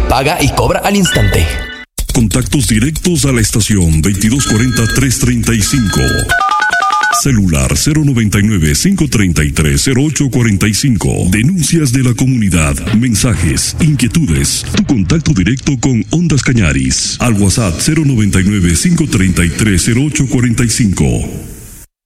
paga y cobra al instante. Contactos directos a la estación 2240-335. Celular 099-533-0845. Denuncias de la comunidad, mensajes, inquietudes. Tu contacto directo con Ondas Cañaris. Al WhatsApp 099-533-0845.